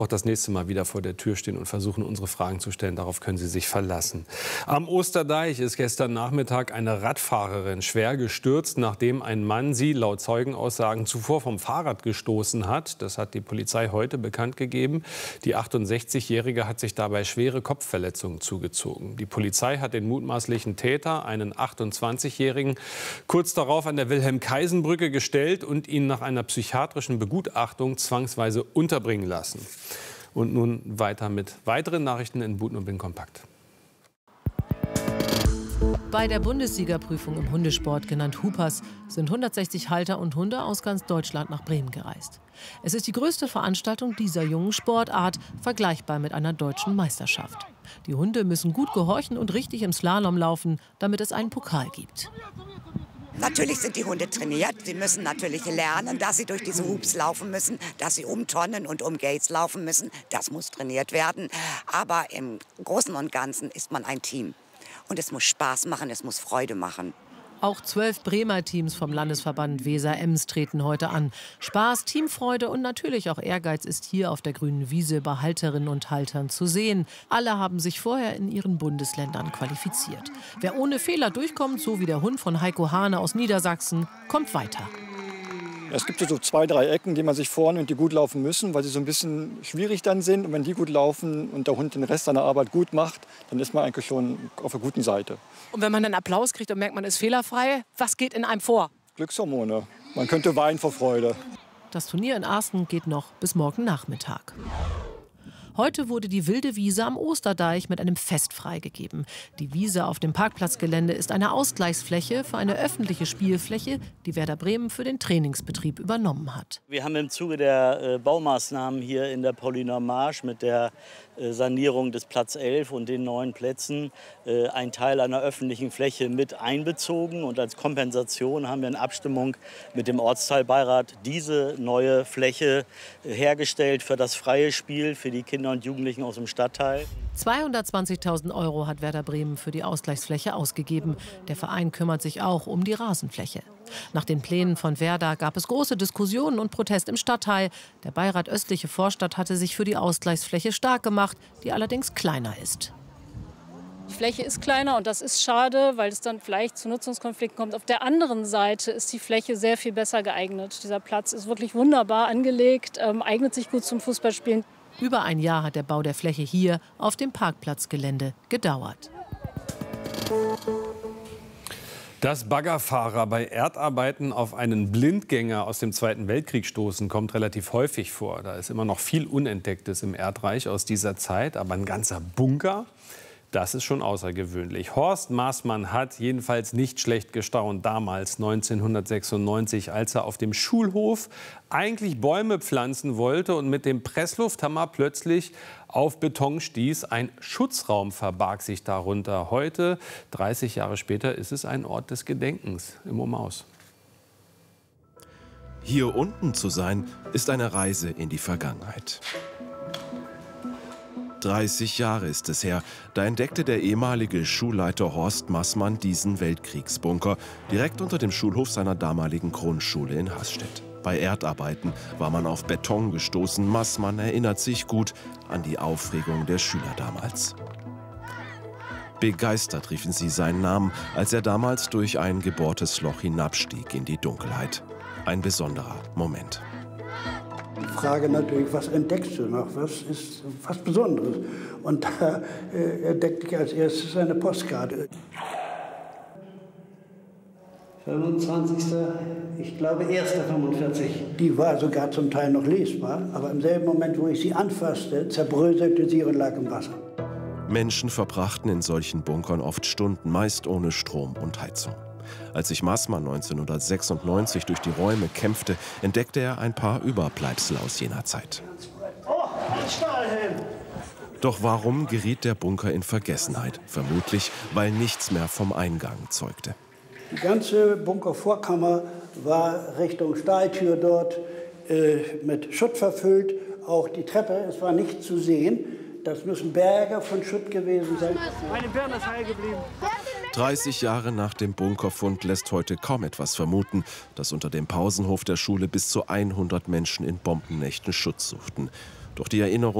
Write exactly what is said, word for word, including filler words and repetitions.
auch das nächste Mal wieder vor der Tür stehen und versuchen, unsere Fragen zu stellen. Darauf können Sie sich verlassen. Am Osterdeich ist gestern Nachmittag eine Radfahrerin schwer gestürzt, nachdem ein Mann sie laut Zeugenaussagen zuvor vom Fahrrad gestoßen hat. Das hat die Polizei heute bekannt gegeben. Die achtundsechzigjährige hat sich dabei schwere Kopfverletzungen zugezogen. Die Polizei hat den mutmaßlichen Täter, einen achtundzwanzigjährigen, kurz darauf an der Wilhelm-Kaisen-Brücke gestellt und ihn nach einer psychiatrischen Begutachtung zwangsweise unterbringen lassen. Und nun weiter mit weiteren Nachrichten in Buten und Bin kompakt. Bei der Bundessiegerprüfung im Hundesport, genannt Hoopers, sind hundertsechzig Halter und Hunde aus ganz Deutschland nach Bremen gereist. Es ist die größte Veranstaltung dieser jungen Sportart, vergleichbar mit einer deutschen Meisterschaft. Die Hunde müssen gut gehorchen und richtig im Slalom laufen, damit es einen Pokal gibt. Natürlich sind die Hunde trainiert. Sie müssen natürlich lernen, dass sie durch diese Hoops laufen müssen, dass sie um Tonnen und um Gates laufen müssen. Das muss trainiert werden. Aber im Großen und Ganzen ist man ein Team. Und es muss Spaß machen, es muss Freude machen. Auch zwölf Bremer Teams vom Landesverband Weser-Ems treten heute an. Spaß, Teamfreude und natürlich auch Ehrgeiz ist hier auf der grünen Wiese bei Halterinnen und Haltern zu sehen. Alle haben sich vorher in ihren Bundesländern qualifiziert. Wer ohne Fehler durchkommt, so wie der Hund von Heiko Hane aus Niedersachsen, kommt weiter. Es gibt so zwei, drei Ecken, die man sich vornimmt, die gut laufen müssen, weil sie so ein bisschen schwierig dann sind. Und wenn die gut laufen und der Hund den Rest seiner Arbeit gut macht, dann ist man eigentlich schon auf der guten Seite. Und wenn man dann Applaus kriegt und merkt, man ist fehlerfrei, was geht in einem vor? Glückshormone. Man könnte weinen vor Freude. Das Turnier in Arsten geht noch bis morgen Nachmittag. Heute wurde die wilde Wiese am Osterdeich mit einem Fest freigegeben. Die Wiese auf dem Parkplatzgelände ist eine Ausgleichsfläche für eine öffentliche Spielfläche, die Werder Bremen für den Trainingsbetrieb übernommen hat. Wir haben im Zuge der äh, Baumaßnahmen hier in der Pauliner Marsch mit der äh, Sanierung des Platz elf und den neuen Plätzen äh, einen Teil einer öffentlichen Fläche mit einbezogen. Und als Kompensation haben wir in Abstimmung mit dem Ortsteilbeirat diese neue Fläche äh, hergestellt für das freie Spiel, für die Kinder und Jugendlichen aus dem Stadtteil. zweihundertzwanzigtausend Euro hat Werder Bremen für die Ausgleichsfläche ausgegeben. Der Verein kümmert sich auch um die Rasenfläche. Nach den Plänen von Werder gab es große Diskussionen und Protest im Stadtteil. Der Beirat Östliche Vorstadt hatte sich für die Ausgleichsfläche stark gemacht, die allerdings kleiner ist. Die Fläche ist kleiner und das ist schade, weil es dann vielleicht zu Nutzungskonflikten kommt. Auf der anderen Seite ist die Fläche sehr viel besser geeignet. Dieser Platz ist wirklich wunderbar angelegt, ähm, eignet sich gut zum Fußballspielen. Über ein Jahr hat der Bau der Fläche hier auf dem Parkplatzgelände gedauert. Dass Baggerfahrer bei Erdarbeiten auf einen Blindgänger aus dem Zweiten Weltkrieg stoßen, kommt relativ häufig vor. Da ist immer noch viel Unentdecktes im Erdreich aus dieser Zeit, aber ein ganzer Bunker, das ist schon außergewöhnlich. Horst Maßmann hat jedenfalls nicht schlecht gestaunt damals, neunzehnhundertsechsundneunzig, als er auf dem Schulhof eigentlich Bäume pflanzen wollte und mit dem Presslufthammer plötzlich auf Beton stieß. Ein Schutzraum verbarg sich darunter. Heute, dreißig Jahre später, ist es ein Ort des Gedenkens im Ummaus. Hier unten zu sein, ist eine Reise in die Vergangenheit. dreißig Jahre ist es her, da entdeckte der ehemalige Schulleiter Horst Maßmann diesen Weltkriegsbunker direkt unter dem Schulhof seiner damaligen Grundschule in Hasstedt. Bei Erdarbeiten war man auf Beton gestoßen. Maßmann erinnert sich gut an die Aufregung der Schüler damals. Begeistert riefen sie seinen Namen, als er damals durch ein gebohrtes Loch hinabstieg in die Dunkelheit. Ein besonderer Moment. Die Frage natürlich, was entdeckst du noch, was ist was Besonderes? Und da äh, entdeckte ich als erstes eine Postkarte. fünfundzwanzigster ich glaube erster fünfundvierzig Die war sogar zum Teil noch lesbar, aber im selben Moment, wo ich sie anfasste, zerbröselte sie und lag im Wasser. Menschen verbrachten in solchen Bunkern oft Stunden, meist ohne Strom und Heizung. Als sich Maßmann neunzehnhundertsechsundneunzig durch die Räume kämpfte, entdeckte er ein paar Überbleibsel aus jener Zeit. Oh, ein Stahlhelm! Doch warum geriet der Bunker in Vergessenheit? Vermutlich, weil nichts mehr vom Eingang zeugte. Die ganze Bunkervorkammer war Richtung Stahltür dort äh, mit Schutt verfüllt. Auch die Treppe, es war nichts zu sehen. Das müssen Berge von Schutt gewesen sein. Meine Birne ist heil geblieben. dreißig Jahre nach dem Bunkerfund lässt heute kaum etwas vermuten, dass unter dem Pausenhof der Schule bis zu hundert Menschen in Bombennächten Schutz suchten. Doch die Erinnerung